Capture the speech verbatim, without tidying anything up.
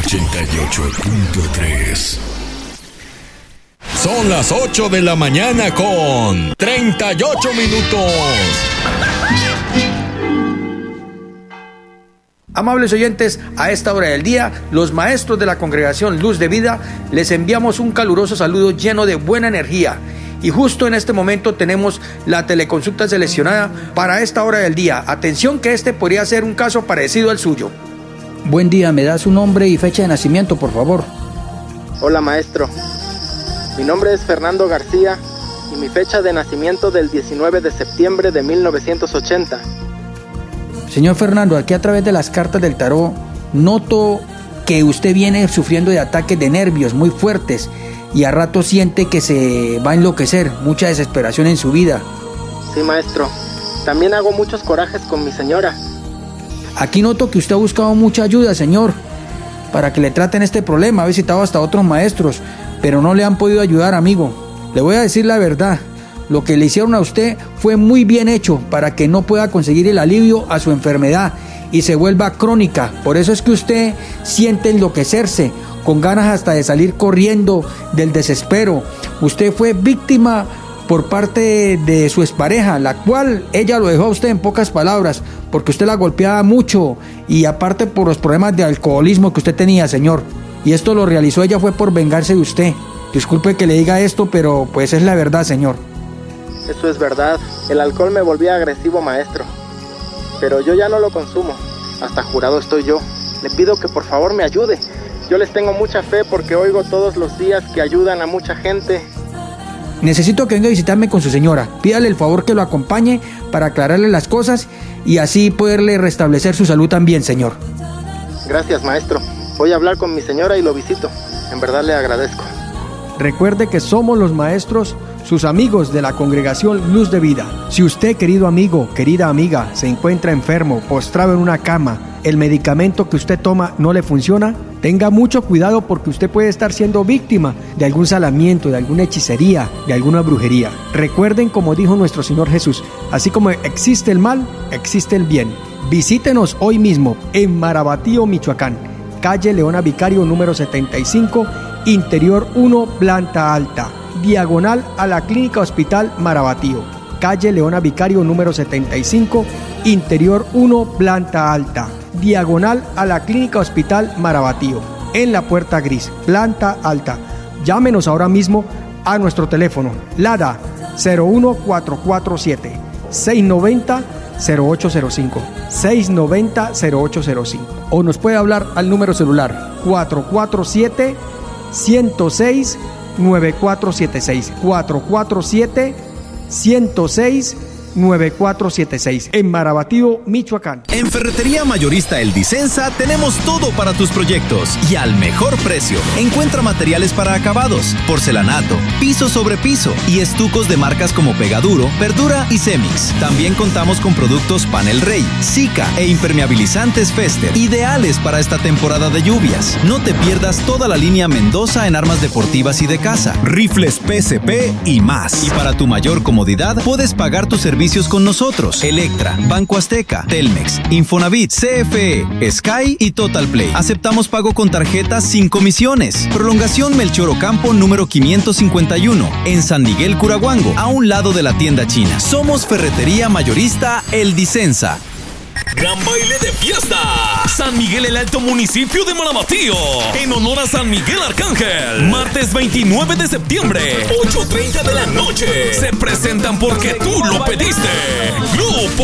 ochenta y ocho punto tres. Son las ocho de la mañana con treinta y ocho minutos. Amables oyentes, a esta hora del día, los maestros de la Congregación Luz de Vida les enviamos un caluroso saludo lleno de buena energía. Y justo en este momento tenemos la teleconsulta seleccionada para esta hora del día. Atención, que este podría ser un caso parecido al suyo. Buen día, ¿me da su nombre y fecha de nacimiento, por favor? Hola, maestro. Mi nombre es Fernando García y mi fecha de nacimiento del diecinueve de septiembre de mil novecientos ochenta. Señor Fernando, aquí a través de las cartas del tarot noto que usted viene sufriendo de ataques de nervios muy fuertes y a rato siente que se va a enloquecer, mucha desesperación en su vida. Sí, maestro. También hago muchos corajes con mi señora. Aquí noto que usted ha buscado mucha ayuda, señor, para que le traten este problema. Ha visitado hasta otros maestros, pero no le han podido ayudar, amigo. Le voy a decir la verdad. Lo que le hicieron a usted fue muy bien hecho para que no pueda conseguir el alivio a su enfermedad y se vuelva crónica. Por eso es que usted siente enloquecerse, con ganas hasta de salir corriendo del desespero. Usted fue víctima por parte de su expareja, la cual ella lo dejó a usted en pocas palabras, porque usted la golpeaba mucho y aparte por los problemas de alcoholismo que usted tenía, señor. Y esto lo realizó ella fue por vengarse de usted. Disculpe que le diga esto, pero pues es la verdad, señor. Eso es verdad. El alcohol me volvía agresivo, maestro. Pero yo ya no lo consumo. Hasta jurado estoy yo. Le pido que por favor me ayude. Yo les tengo mucha fe porque oigo todos los días que ayudan a mucha gente. Necesito que venga a visitarme con su señora. Pídale el favor que lo acompañe para aclararle las cosas y así poderle restablecer su salud también, señor. Gracias, maestro. Voy a hablar con mi señora y lo visito. En verdad le agradezco. Recuerde que somos los maestros, sus amigos de la Congregación Luz de Vida. Si usted, querido amigo, querida amiga, se encuentra enfermo, postrado en una cama, el medicamento que usted toma no le funciona, tenga mucho cuidado porque usted puede estar siendo víctima de algún salamiento, de alguna hechicería, de alguna brujería. Recuerden, como dijo nuestro Señor Jesús, así como existe el mal, existe el bien. Visítenos hoy mismo en Marabatío, Michoacán, calle Leona Vicario número setenta y cinco, interior uno, planta alta, diagonal a la Clínica Hospital Marabatío, calle Leona Vicario número setenta y cinco, interior uno, planta alta, diagonal a la Clínica Hospital Marabatío, en la puerta gris, planta alta. Llámenos ahora mismo a nuestro teléfono, LADA cero uno cuatro cuatro siete, seis nueve cero, cero ocho cero cinco, seis nueve cero, cero ocho cero cinco, o nos puede hablar al número celular cuatro cuatro siete, uno cero seis, nueve cuatro siete seis, cuatro cuatro siete, uno cero seis, nueve cuatro siete seis, en Marabatío, Michoacán. En Ferretería Mayorista El Dicenza tenemos todo para tus proyectos y al mejor precio. Encuentra materiales para acabados, porcelanato, piso sobre piso y estucos de marcas como Pegaduro, Verdura y Cemix. También contamos con productos Panel Rey, Sika e impermeabilizantes Fester, ideales para esta temporada de lluvias. No te pierdas toda la línea Mendoza en armas deportivas y de casa, rifles P C P y más. Y para tu mayor comodidad puedes pagar tus servicios con nosotros: Electra, Banco Azteca, Telmex, Infonavit, C F E, Sky y Total Play. Aceptamos pago con tarjetas sin comisiones. Prolongación Melchor Ocampo número quinientos cincuenta y uno, en San Miguel Curahuango, a un lado de la tienda china. Somos Ferretería Mayorista El Dicenza. Gran baile de fiesta. San Miguel el Alto, municipio de Marabatío, en honor a San Miguel Arcángel. Martes veintinueve de septiembre, ocho treinta de la noche. Se presentan porque tú lo pediste. Grupo